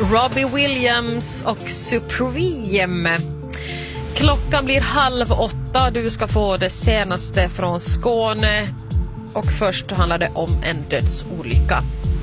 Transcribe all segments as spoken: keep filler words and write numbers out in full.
Robbie Williams och Supreme. Klockan blir halv åtta. Du ska få det senaste från Skåne. Och först handlar det om en dödsolycka.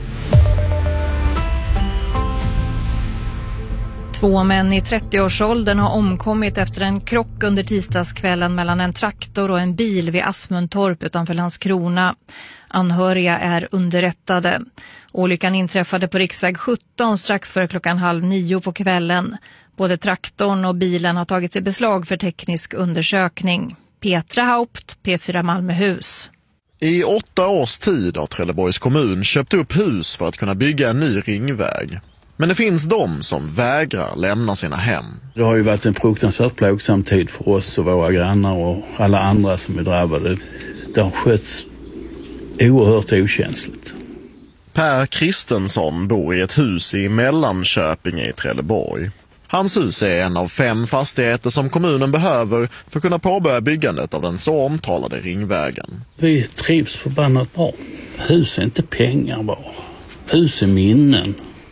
Två män i trettioårsåldern har omkommit efter en krock under tisdagskvällen mellan en traktor och en bil vid Asmuntorp utanför Landskrona. Anhöriga är underrättade. Olyckan inträffade på riksväg sjutton strax före klockan halv nio på kvällen. Både traktorn och bilen har tagits i beslag för teknisk undersökning. Petra Haupt, P fyra Malmöhus. I åtta års tid har Trelleborgs kommun köpt upp hus för att kunna bygga en ny ringväg. Men det finns de som vägrar lämna sina hem. Det har ju varit en fruktansvärt plågsam tid för oss och våra grannar och alla andra som är drabbade. Det har skötts oerhört okänsligt. Per Kristensson bor i ett hus i Mellanköping i Trelleborg. Hans hus är en av fem fastigheter som kommunen behöver för att kunna påbörja byggandet av den så omtalade ringvägen. Vi trivs förbannat bra. Hus är inte pengar bara. Hus är minnen,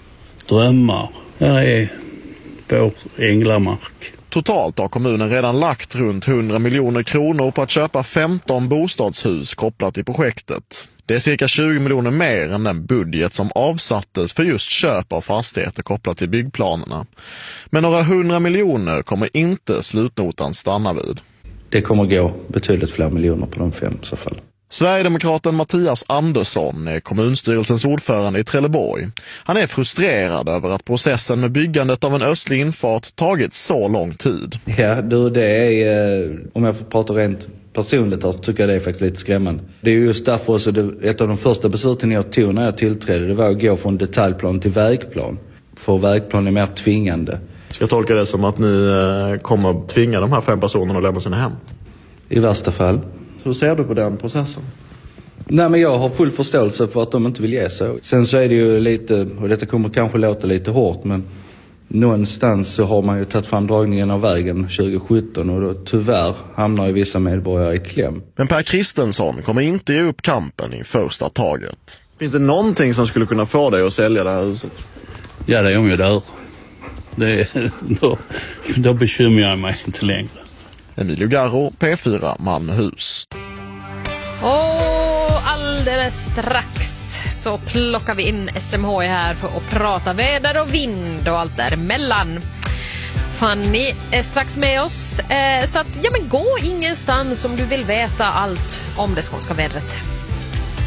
drömmar. Här är vår änglamark. Totalt har kommunen redan lagt runt hundra miljoner kronor på att köpa femton bostadshus kopplat till projektet. Det är cirka tjugo miljoner mer än den budget som avsattes för just köp av fastigheter kopplat till byggplanerna. Men några hundra miljoner kommer inte slutnotan stanna vid. Det kommer gå betydligt fler miljoner på de fem så fall. Sverigedemokraten Mattias Andersson är kommunstyrelsens ordförande i Trelleborg. Han är frustrerad över att processen med byggandet av en östlig infart tagit så lång tid. Ja, du, det är, om jag får prata rent personligt här, så tycker jag det är faktiskt lite skrämmande. Det är just därför så det, ett av de första besluten jag tog när jag tillträdde, det var att gå från detaljplan till vägplan. För vägplan är mer tvingande. Ska jag tolka det som att ni kommer att tvinga de här fem personerna att lämna sina hem? I värsta fall. Så hur ser du på den processen? Nej, men jag har full förståelse för att de inte vill ge sig. Sen så är det ju lite, och detta kommer kanske låta lite hårt, men någonstans så har man ju tagit fram dragningen av vägen tjugo sjutton och då tyvärr hamnar ju vissa medborgare i kläm. Men Per Kristensson kommer inte ge upp kampen i första taget. Finns det någonting som skulle kunna få dig att sälja det här huset? Ja, det är om jag dör. Det, då, då bekymrar jag mig inte längre. Emilio Garro, P fyra Malmöhus. Och alldeles strax så plockar vi in S M H här för att prata väder och vind och allt däremellan. Fanny är strax med oss, så att ja, men gå ingenstans om du vill veta allt om det skånska vädret.